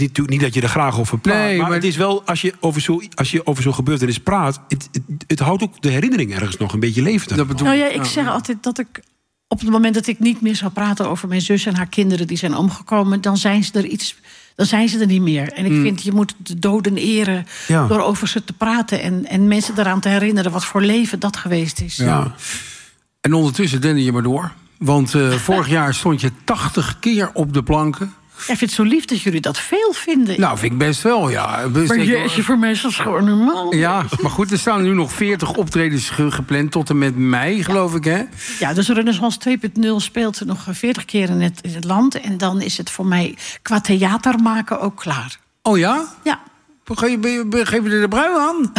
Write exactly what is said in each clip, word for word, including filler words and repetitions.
niet, niet dat je er graag over praat. Nee, maar, maar het is wel, als je over zo, als je over zo'n gebeurtenis praat... Het, het, het houdt ook de herinnering ergens nog een beetje levendig. Dat bedoel Nou ja, ik zeg altijd dat ik... op het moment dat ik niet meer zou praten over mijn zus en haar kinderen... die zijn omgekomen, dan zijn ze er iets... dan zijn ze er niet meer. En ik Mm. vind, je moet de doden eren Ja. door over ze te praten... En, en mensen eraan te herinneren wat voor leven dat geweest is. Ja. Ja. En ondertussen dende je maar door. Want uh, vorig jaar stond je tachtig keer op de planken. Ik vind het zo lief dat jullie dat veel vinden. Nou, vind ik best wel, ja. Best maar ik- jeetje, voor mij is dat gewoon normaal. Ja, maar goed, er staan nu nog veertig optredens ge- gepland tot en met mei, geloof ik, hè? Ja, dus Renaissance twee punt nul speelt er nog veertig keer in het, in het land. En dan is het voor mij qua theater maken ook klaar. Oh ja? Ja. Ge- je- ben je- ben je- Geef je er de brui aan?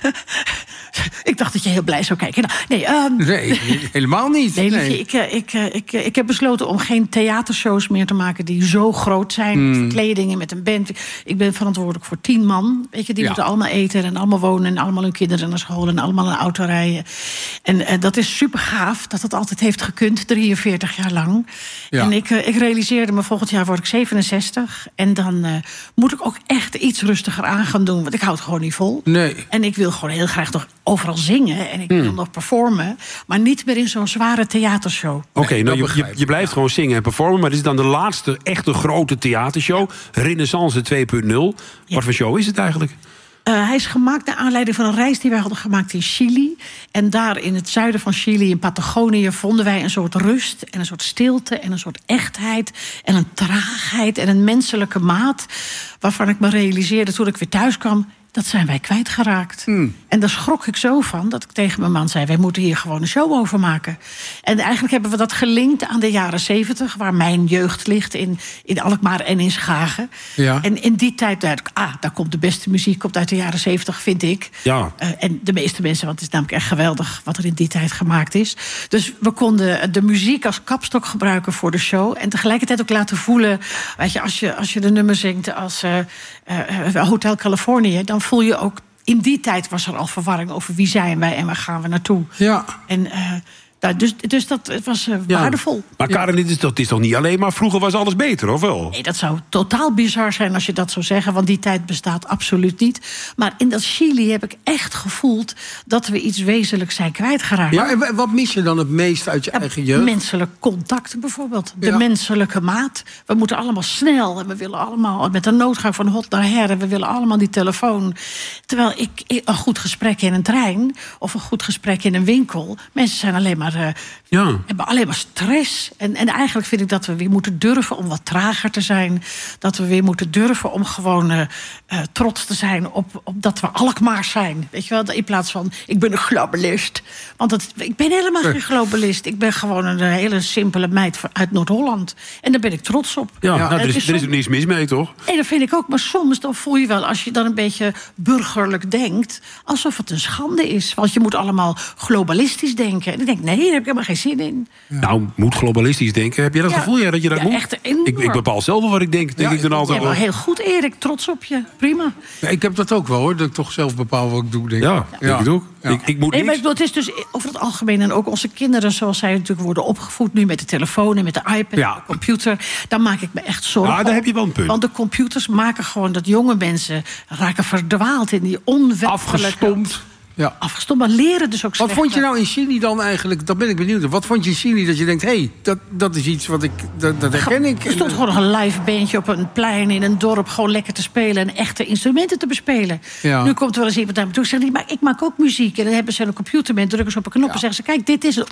Ik dacht dat je heel blij zou kijken. Nou, nee, ehm, Nee, helemaal niet. Nee, Nee. liefje, ik, eh, ik, eh, ik, eh, ik heb besloten om geen theatershows meer te maken die zo groot zijn. Met verkledingen, met een band. Ik ben verantwoordelijk voor tien man. Weet je, die Ja. moeten allemaal eten en allemaal wonen en allemaal hun kinderen naar school en allemaal een auto rijden. En eh, dat is super gaaf dat het altijd heeft gekund, drieënveertig jaar lang. Ja. En ik, eh, ik realiseerde me, volgend jaar word ik zevenenzestig. En dan eh, moet ik ook echt iets rustiger aan gaan doen, want ik hou het gewoon niet vol. Nee. En ik wil gewoon heel graag nog overal zingen en ik wil nog performen, maar niet meer in zo'n zware theatershow. Oké, Nee, nou, dat je, je, begrijp ik, je blijft ja. gewoon zingen en performen... maar dit is dan de laatste echte grote theatershow. Renaissance twee punt nul. Ja. Wat voor show is het eigenlijk? Uh, hij is gemaakt naar aanleiding van een reis die wij hadden gemaakt in Chili. En daar in het zuiden van Chili, in Patagonië, vonden wij een soort rust en een soort stilte en een soort echtheid en een traagheid en een menselijke maat, waarvan ik me realiseerde toen ik weer thuis kwam, dat zijn wij kwijtgeraakt. Mm. En daar schrok ik zo van dat ik tegen mijn man zei, wij moeten hier gewoon een show over maken. En eigenlijk hebben we dat gelinkt aan de jaren zeventig, waar mijn jeugd ligt in, in Alkmaar en in Schagen. Ja. En in die tijd, daar, ah, daar komt de beste muziek komt uit de jaren zeventig, vind ik. Ja. Uh, en de meeste mensen, want het is namelijk echt geweldig wat er in die tijd gemaakt is. Dus we konden de muziek als kapstok gebruiken voor de show. En tegelijkertijd ook laten voelen, weet je, als je, als je de nummer zingt als uh, uh, Hotel Californië, dan voel je ook, in die tijd was er al verwarring over wie zijn wij en waar gaan we naartoe. Ja. En uh, nou, dus, dus dat het was uh, Ja. waardevol. Maar Karen, dit is, toch, dit is toch niet alleen maar... vroeger was alles beter, of wel? Nee, dat zou totaal bizar zijn als je dat zou zeggen, want die tijd bestaat absoluut niet. Maar in dat Chili heb ik echt gevoeld dat we iets wezenlijks zijn kwijtgeraakt. Ja, en wa- wat mis je dan het meest uit je Ja, eigen jeugd? menselijk contact bijvoorbeeld. De Ja. menselijke maat. We moeten allemaal snel en we willen allemaal met een noodgang van hot naar her en we willen allemaal die telefoon. Terwijl ik, ik- een goed gesprek in een trein of een goed gesprek in een winkel, mensen zijn alleen maar uh, Ja. hebben alleen maar stress. En, en eigenlijk vind ik dat we weer moeten durven om wat trager te zijn. Dat we weer moeten durven om gewoon uh, uh, trots te zijn op, op dat we Alkmaars zijn. Weet je wel, in plaats van ik ben een globalist. Want het, ik ben helemaal geen globalist. Ik ben gewoon een hele simpele meid uit Noord-Holland. En daar ben ik trots op. Ja, Ja. nou, er, Het is, is er is zo- ook niks mis mee, toch? Nee, dat vind ik ook. Maar soms dan voel je wel, als je dan een beetje burgerlijk denkt, alsof het een schande is. Want je moet allemaal globalistisch denken. En ik denk, nee, daar heb ik helemaal geen zin in. Nou, moet globalistisch denken. Heb je dat Ja. gevoel, ja, dat je dat Ja, moet? echt enorm. ik, ik bepaal zelf wel wat ik denk, denk Ja, ik dan ik- altijd Ja, wel wel. heel goed, Erik. Trots op je. Prima. Ja, ik heb dat ook wel, hoor. Dat ik toch zelf bepaal wat ik doe, denk ik. Ja, denk ik het ook. Ja. Ik, ik moet Nee, maar niks. ik bedoel, het is dus over het algemeen, en ook onze kinderen, zoals zij natuurlijk worden opgevoed nu met de telefoon en met de iPad, Ja. de computer, daar maak ik me echt zorgen. Ja, daar om. heb je wel een punt. Want de computers maken gewoon dat jonge mensen raken verdwaald in die onwerkelijke... Afgestompt. Ja. Afgestompt, maar leren dus ook Wat slechter. vond je nou in Chili dan eigenlijk? Dat ben ik benieuwd. Wat vond je in Chili dat je denkt, hé, hey, dat, dat is iets wat ik, dat, dat herken ik. Er stond gewoon nog een live bandje op een plein in een dorp, gewoon lekker te spelen en echte instrumenten te bespelen. Ja. Nu komt er wel eens iemand naar me toe en zegt hij, maar ik maak ook muziek. En dan hebben ze een computer met, drukken ze op een knop en zeggen ze, kijk, dit is het.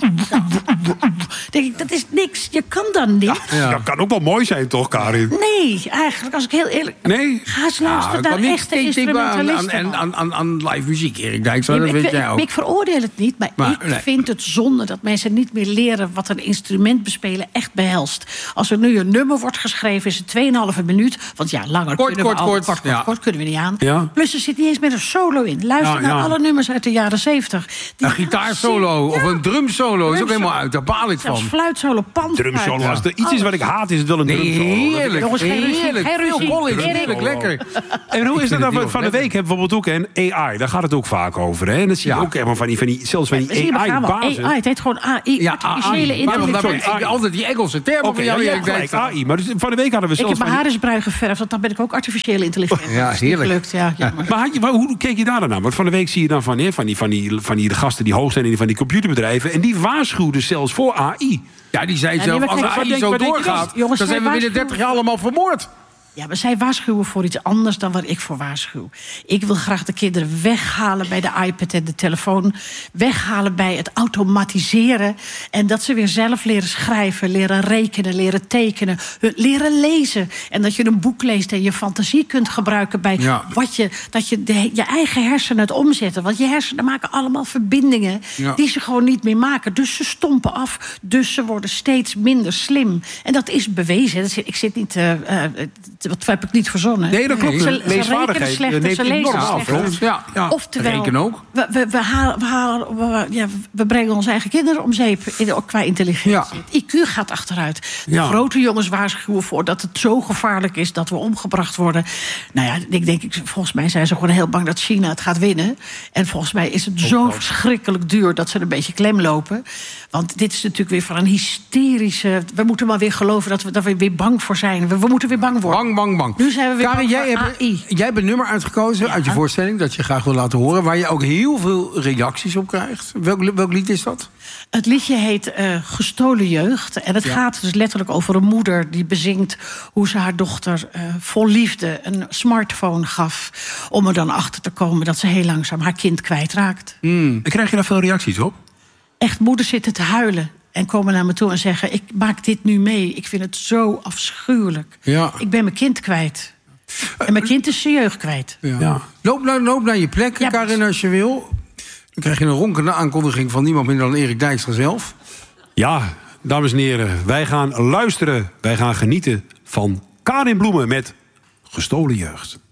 Denk ik, dat is niks. Je kan dan niet. Ja. Dat kan ook wel mooi zijn, toch, Karin? Nee, eigenlijk, als ik heel eerlijk... Nee? Ga eens luisteren ik kan naar niet echte ik denk maar aan, aan, instrumentalisten. aan, aan, aan live muziek, Erik Dijkstra, Nee, dat maar weet ik, jij ook. ik veroordeel het niet, maar, Maar, ik nee. vind het zonde dat mensen niet meer leren wat een instrument bespelen echt behelst. Als er nu een nummer wordt geschreven, is het tweeënhalve minuut. Want ja, langer Kort, kunnen we kort, al, kort. kort, kort, Ja. kort kunnen we niet aan. Ja. Plus er zit niet eens meer een solo in. Luister Ja, naar ja. alle nummers uit de jaren zeventig. Die Een gitaarsolo of een drumsolo is ook Drumsolo. helemaal uit. Daar baal ik van. Zelfs fluitsolo, pandfluit. Drumsolo. Als er iets is wat ik haat, is het wel een Nee, drumsolo. heerlijk. Jongens, geen ruzie, Heerlijk. geen ruzie. Phil Collins, Erik. heerlijk, lekker. En hoe is vind dat het dan heel van de lekker. week? Hebben we bijvoorbeeld ook een A I. Daar gaat het ook vaak over. veroveren. Hè? En dat zie je Ja. ook helemaal van die, van die, zelfs van We zien, die we gaan wel. A I-bazen. A I, het heet gewoon A I, Ja, artificiële A I. Waarom dan intelligentie. ik altijd die Engelse termen Oké, van ja, jou? je Ja, hebt gelijk, A I. Maar dus, van de week hadden we Ik zelfs heb mijn van die- haar eens bruin geverfd, want dan ben ik ook artificiële intelligentie. Ja, Dat is niet heerlijk. gelukt, ja, jammer. Maar had je, maar hoe keek je daar dan naar? Want van de week zie je dan van, hè, van, die, van, die, van die de gasten die hoog zijn in van die computerbedrijven. En die waarschuwden zelfs voor A I. Ja, die zei Ja, zelf, nee, maar als kijk, A I wat zo denk- wat denk je doorgaat, dan? Jongens, dan zijn we zij binnen dertig jaar allemaal vermoord. Ja, maar zij waarschuwen voor iets anders dan waar ik voor waarschuw. Ik wil graag de kinderen weghalen bij de iPad en de telefoon. Weghalen bij het automatiseren. En dat ze weer zelf leren schrijven, leren rekenen, leren tekenen. hun- Leren lezen. En dat je een boek leest en je fantasie kunt gebruiken bij Ja. wat je... Dat je de, je eigen hersenen het omzetten. Want je hersenen maken allemaal verbindingen Ja. die ze gewoon niet meer maken. Dus ze stompen af. Dus ze worden steeds minder slim. En dat is bewezen. Dat zit- Ik zit niet... eh, eh, wat heb ik niet verzonnen? Nee, dat klopt. Ze, ze Leesvaardigheid rekenen slechter, neemt ze lezen enorm af, slechter. klopt. Ja, ja. Oftewel, Rekenen ook. We, we, we, halen, we, halen, we, ja, we brengen onze eigen kinderen om zeep in, qua intelligentie. Ja. Het I Q gaat achteruit. De Ja. grote jongens waarschuwen voor dat het zo gevaarlijk is dat we omgebracht worden. Nou ja, ik denk, ik, volgens mij zijn ze gewoon heel bang dat China het gaat winnen. En volgens mij is het zo verschrikkelijk duur dat ze een beetje klem lopen. Want dit is natuurlijk weer van een hysterische... We moeten maar weer geloven dat we daar weer bang voor zijn. We, we moeten weer bang worden. Bang, bang, bang. Nu zijn we weer Karin, bang jij voor hebt, A I. jij hebt een nummer uitgekozen uit je voorstelling dat je graag wil laten horen, waar je ook heel veel reacties op krijgt. Welk, welk lied is dat? Het liedje heet eh, Gestolen Jeugd. En het Ja. gaat dus letterlijk over een moeder die bezingt hoe ze haar dochter eh, vol liefde een smartphone gaf. Om er dan achter te komen dat ze heel langzaam haar kind kwijtraakt. En krijg je daar veel reacties op? Echt moeders zitten te huilen en komen naar me toe en zeggen: ik maak dit nu mee. Ik vind het zo afschuwelijk. Ja. Ik ben mijn kind kwijt. En mijn kind is zijn jeugd kwijt. Ja. Ja. Loop, naar, loop naar je plek, Ja, Karin, als je wil. Dan krijg je een ronkende aankondiging van niemand minder dan Erik Dijkstra zelf. Ja, dames en heren, wij gaan luisteren. Wij gaan genieten van Karin Bloemen met Gestolen Jeugd.